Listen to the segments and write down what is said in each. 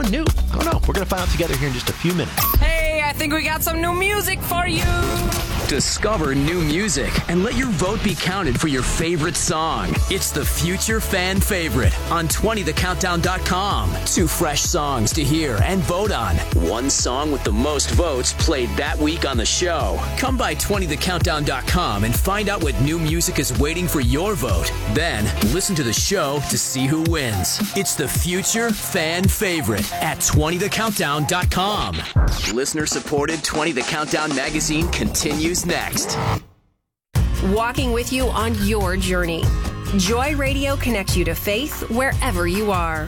New. I don't know. We're going to find out together here in just a few minutes. Hey, I think we got some new music for you. Discover new music and let your vote be counted for your favorite song. It's the Future Fan Favorite on 20thecountdown.com. 2 fresh songs to hear and vote on. 1 song with the most votes played that week on the show. Come by 20thecountdown.com and find out what new music is waiting for your vote. Then listen to the show to see who wins. It's the Future Fan Favorite at 20thecountdown.com. Listener-supported 20 The Countdown magazine continues next. Walking with you on your journey. Joy Radio connects you to faith wherever you are.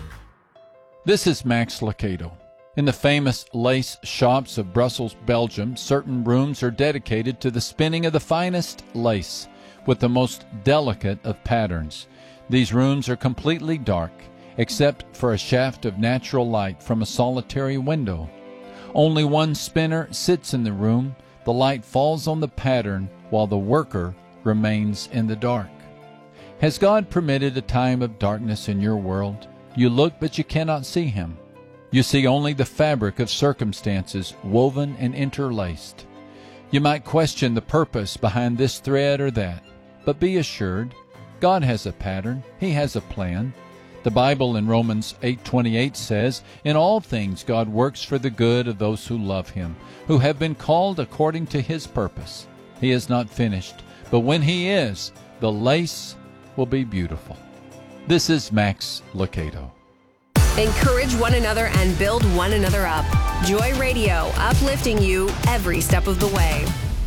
This is Max Lucado. In the famous lace shops of Brussels, Belgium, certain rooms are dedicated to the spinning of the finest lace with the most delicate of patterns. These rooms are completely dark, except for a shaft of natural light from a solitary window. Only one spinner sits in the room. The light falls on the pattern while the worker remains in the dark. Has God permitted a time of darkness in your world? You look, but you cannot see Him. You see only the fabric of circumstances woven and interlaced. You might question the purpose behind this thread or that, but be assured, God has a pattern. He has a plan. The Bible in Romans 8:28 says, "In all things God works for the good of those who love Him, who have been called according to His purpose." He is not finished, but when He is, the lace will be beautiful. This is Max Lucado. Encourage one another and build one another up. Joy Radio, uplifting you every step of the way.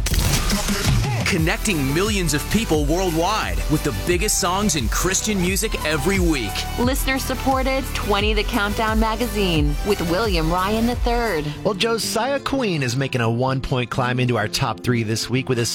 Connecting millions of people worldwide with the biggest songs in Christian music every week. Listener-supported 20 The Countdown magazine with William Ryan III. Well, Josiah Queen is making a 1-point climb into our top 3 this week with his